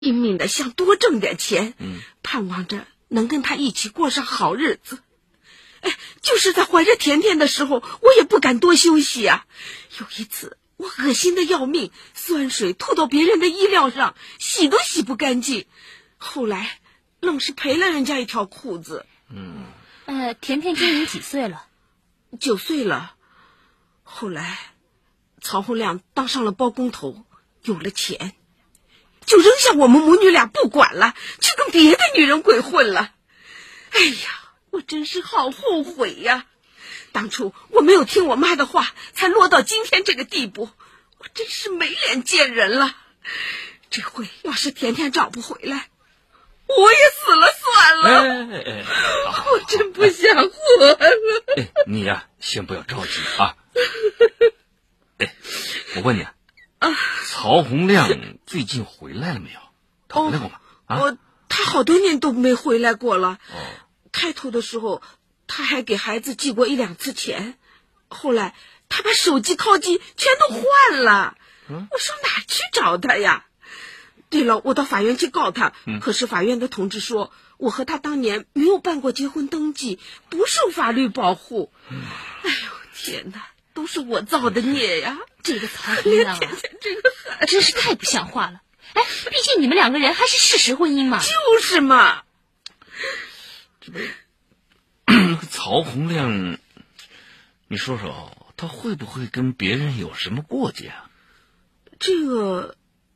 拼命的想多挣点钱，盼望着能跟他一起过上好日子。就是在怀着甜甜的时候，我也不敢多休息啊。有一次我恶心的要命，酸水吐到别人的衣料上，洗都洗不干净，后来愣是赔了人家一条裤子。 甜甜今年几岁了 ？9岁了。后来曹洪亮当上了包工头，有了钱，就扔下我们母女俩不管了，去跟别的女人鬼混了。哎呀，我真是好后悔呀！当初我没有听我妈的话，才落到今天这个地步，我真是没脸见人了。这回要是甜甜找不回来，我也死了算了。我真不想活了。 你呀，先不要着急啊。我问你啊，曹洪亮最近回来了没有？他回来过吗？ 他好多年都没回来过了。开头的时候他还给孩子寄过1、2次钱，后来他把手机、靠机全都换了。我上哪去找他呀？对了，我到法院去告他，可是法院的同志说我和他当年没有办过结婚登记，不受法律保护。哎呦天哪，都是我造的孽呀！ 这个曹洪亮啊，真是太不像话了。毕竟你们2个人还是事实婚姻嘛。 就是嘛。 曹洪亮，你说说，他会不会跟别人有什么过节啊？ 这个，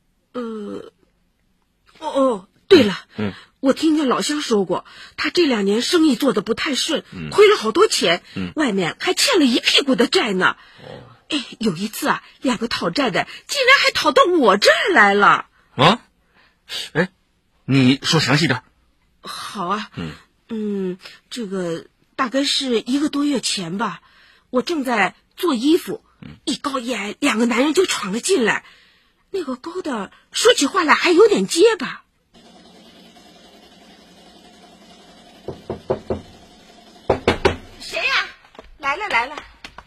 对了，我听见老乡说过，他这2年生意做得不太顺，亏了好多钱，外面还欠了一屁股的债呢。有一次啊，2个讨债的竟然还讨到我这儿来了。 你说详细点。 好啊。这个大概是1个多月前吧，我正在做衣服，一高一矮2个男人就闯了进来。那个高的说起话来还有点结巴。谁呀？来了。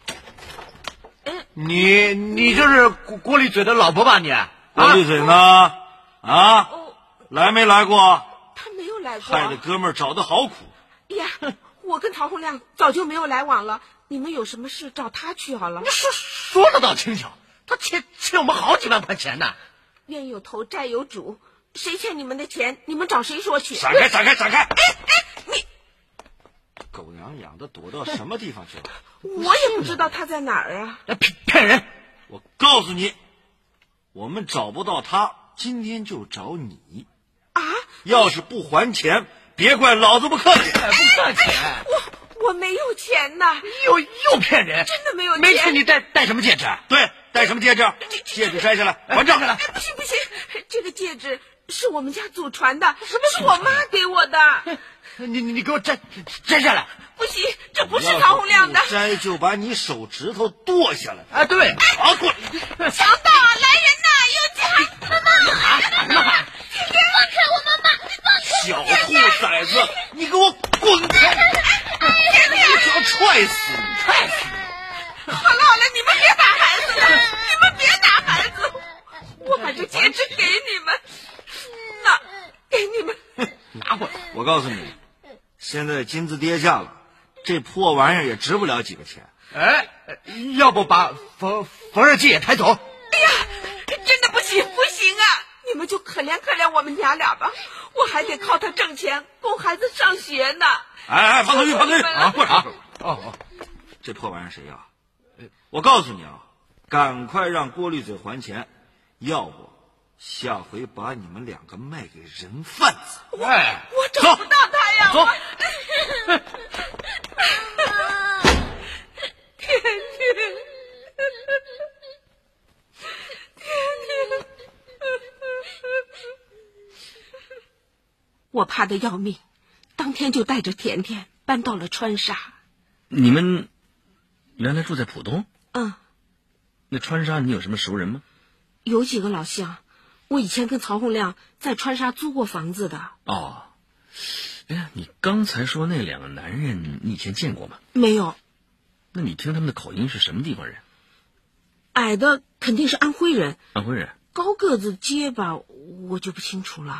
你就是郭丽嘴的老婆吧你？ 郭丽嘴呢？来没来过？ 他没有来过。 害得哥们儿找得好苦。 呀，我跟曹洪亮早就没有来往了，你们有什么事找他去好了。 你说的倒轻巧，他欠我们好几万块钱呢。 冤有头债有主，谁欠你们的钱，你们找谁说去。 闪开！ 你狗娘养的躲到什么地方去了？ 我也不知道他在哪儿啊。 骗人！ 我告诉你，我们找不到他，今天就找你。要是不还钱，别怪老子不客气。 不客气。 我没有钱呐。 又骗人！ 真的没有钱。 没钱你戴什么戒指？ 对，戴什么戒指？戒指摘下来，还账。 不行，这个戒指是我们家祖传的，是我妈给我的。 你给我摘下来！ 不行，这不是曹洪亮的。 摘就把你手指头剁下来。 对。 过来！ 强盗来人呐！有钱！ 妈妈！ 放开我妈妈！ 小兔崽子，你给我滚开！我就要踹死你！ 好了，你们别打孩子了，我把这戒指给你们，给你们。 拿过来。 我告诉你，现在金子跌价了，这破玩意儿也值不了几个钱。 要不把缝纫机也抬走？ 真的不行啊！你们就可怜我们娘俩吧，我还得靠他挣钱供孩子上学呢。 放出去！过来！这破玩意儿谁要？我告诉你啊，赶快让郭绿嘴还钱，要不下回把你们2个卖给人贩子。 我找不到他呀！ 走。 天天，我怕得要命，当天就带着甜甜搬到了川沙。 你们原来住在浦东？ 那川沙你有什么熟人吗？ 有几个老乡，我以前跟曹洪亮在川沙租过房子的。 你刚才说那2个男人你以前见过吗？ 没有。 那你听他们的口音是什么地方人？ 矮的肯定是安徽人。 安徽人？ 高个子结巴我就不清楚了。